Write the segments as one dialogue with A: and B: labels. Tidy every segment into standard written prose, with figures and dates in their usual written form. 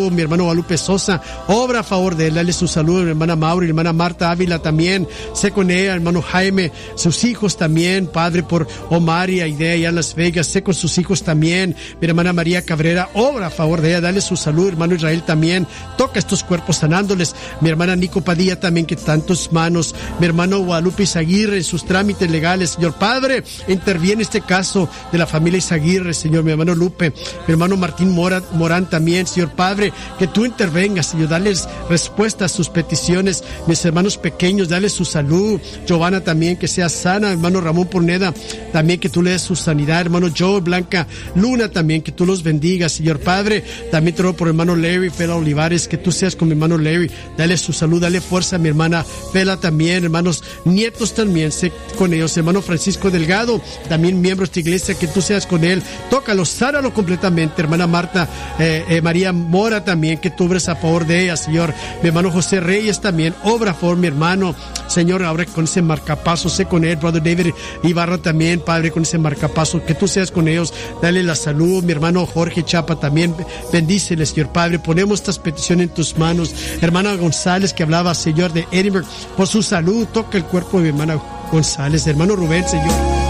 A: mi hermano Guadalupe Sosa, obra a favor de él, dale su salud, mi hermana Mauri, mi hermana Marta Ávila también, sé con ella, hermano Jaime, sus hijos también, Padre, por Omar y Aidea allá en Las Vegas, sé con sus hijos también, mi hermana María Cabrera, obra a favor de ella, dale su salud, hermano Israel también, toca estos cuerpos sanándoles, mi hermana Nico Padilla también, que está en tus manos, mi hermano Guadalupe Izaguirre, en sus trámites legales, Señor Padre, interviene este caso de la familia Izaguirre, Señor, mi hermano Lupe, mi hermano Martín Morán también, Señor Padre, que tú intervengas, Señor, dales respuesta a sus peticiones, mis hermanos pequeños, dale su salud, Giovanna también, que sea sana, hermano Ramón Porneda, también que tú le des su sanidad, hermano Joe, Blanca Luna también, que tú los bendigas, Señor Padre, también te ruego por hermano Larry, Fela Olivares, que tú seas con mi hermano Larry, dale su salud, dale fuerza a mi hermana Fela también, hermanos nietos también, sé con ellos, hermano Francisco Delgado, también miembro de esta iglesia, que tú seas con él, tócalo, sánalo completamente, hermana Marta, María Mora también, que tú obres a favor de ella, Señor, mi hermano José Reyes también, obra a favor, mi hermano, Señor, ahora con ese marcapaso, sé con él, brother David Ibarra también, Padre, con ese marcapaso, que tú seas con ellos, dale la salud, mi hermano Jorge Chapa también, bendícele, Señor Padre, ponemos estas peticiones en tus manos, hermana González, que hablaba, Señor, de Edinburgh, por su salud, toca el cuerpo de mi hermana González, hermano Rubén, Señor.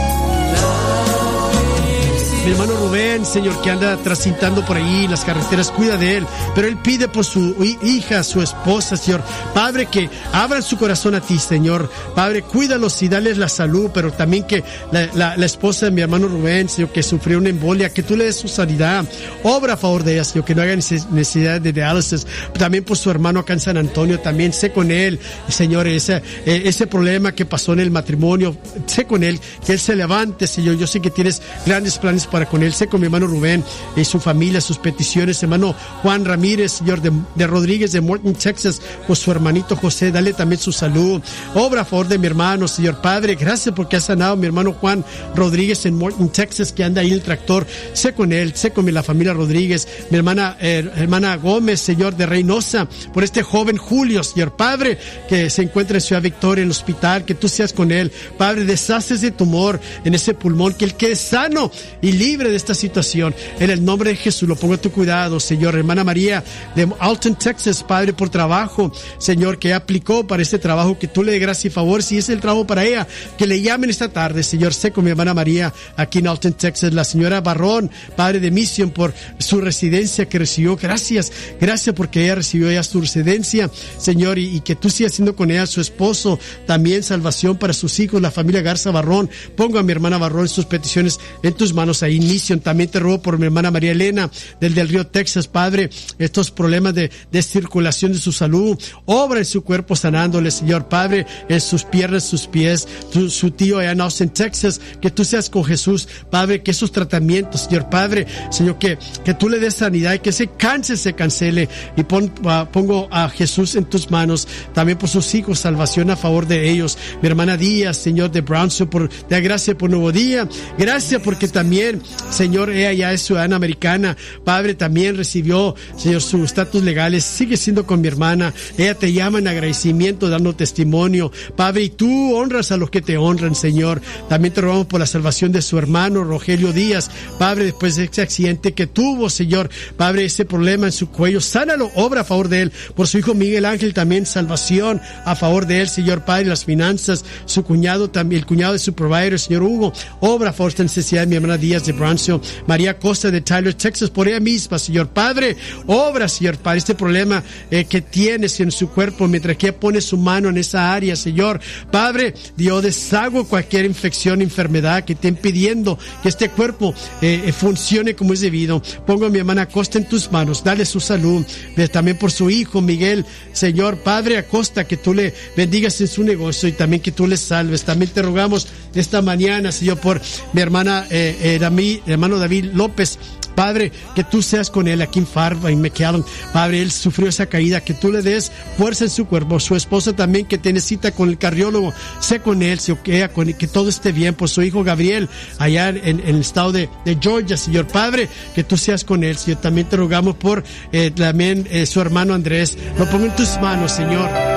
A: Mi hermano Rubén, Señor, que anda transitando por ahí las carreteras, cuida de él, pero él pide por su hija, su esposa, Señor, Padre, que abran su corazón a ti, Señor, Padre, cuídalos y dales la salud, pero también que la esposa de mi hermano Rubén, Señor, que sufrió una embolia, que tú le des su sanidad, obra a favor de ella, Señor, que no haga necesidad de diálisis, también por su hermano acá en San Antonio, también sé con él, Señor, ese problema que pasó en el matrimonio, sé con él, que él se levante, Señor, yo sé que tienes grandes planes para con él, sé con mi hermano Rubén y su familia, sus peticiones, hermano Juan Ramírez, Señor, de Rodríguez, de Morton, Texas, por su hermanito José, dale también su salud, obra a favor de mi hermano, Señor Padre, gracias porque ha sanado mi hermano Juan Rodríguez en Morton, Texas, que anda ahí en el tractor, sé con él, sé con la familia Rodríguez, mi hermana Gómez, Señor, de Reynosa, por este joven Julio, Señor Padre, que se encuentra en Ciudad Victoria, en el hospital, que tú seas con él, Padre, deshaces de tumor en ese pulmón, que él quede sano y libre de esta situación, en el nombre de Jesús, lo pongo a tu cuidado, Señor, hermana María de Alton, Texas, Padre, por trabajo, Señor, que aplicó para este trabajo, que tú le dé gracia y favor, si es el trabajo para ella, que le llamen esta tarde, Señor, sé con mi hermana María, aquí en Alton, Texas, la señora Barrón, Padre de Mission, por su residencia que recibió, gracias porque ella recibió ya su residencia, Señor, y que tú sigas haciendo con ella, su esposo, también salvación para sus hijos, la familia Garza Barrón, pongo a mi hermana Barrón sus peticiones en tus manos ahí, Mission, también te ruego por mi hermana María Elena, del Río, Texas, Padre, estos problemas de circulación de su salud, obra en su cuerpo sanándole, Señor Padre, en sus piernas, sus pies, su tío allá en Austin, Texas, que tú seas con Jesús, Padre, que esos tratamientos, Señor Padre, Señor, que tú le des sanidad y que ese cáncer se cancele, y pongo a Jesús en tus manos, también por sus hijos, salvación a favor de ellos, mi hermana Díaz, Señor, de Brownsville, te da gracias por nuevo día, gracias porque también, Señor, ella ya es ciudadana americana, Padre, también recibió, Señor, su estatus legal, sigue siendo con mi hermana, ella te llama en agradecimiento, dando testimonio, Padre, y tú honras a los que te honran, Señor, también te rogamos por la salvación de su hermano, Rogelio Díaz, Padre, después de ese accidente que tuvo, Señor, Padre, ese problema en su cuello, sánalo, obra a favor de él, por su hijo Miguel Ángel, también salvación a favor de él, Señor Padre, las finanzas, su cuñado, también el cuñado de su provider, Señor Hugo, obra a favor de esta necesidad de mi hermana Díaz de Brownsville, María Costa de Tyler, Texas, por ella misma, Señor Padre, obra, Señor Padre, este problema que tienes en su cuerpo, mientras que ella pone su mano en esa área, Señor Padre, Dios, deshago cualquier infección, enfermedad que esté impidiendo que este cuerpo funcione como es debido. Pongo a mi hermana Costa en tus manos, dale su salud, también por su hijo Miguel, Señor Padre Acosta, que tú le bendigas en su negocio y también que tú le salves. También te rogamos esta mañana, Señor, por mi hermana hermano David López, Padre, que tú seas con él aquí en Farva, en McAllen. Padre, él sufrió esa caída, que tú le des fuerza en su cuerpo. Su esposa también, que tiene cita con el cardiólogo, sé con él, que todo esté bien. Por su hijo Gabriel, allá en el estado de Georgia, Señor Padre, que tú seas con él, Señor. También te rogamos por también su hermano Andrés. Lo pongo en tus manos, Señor.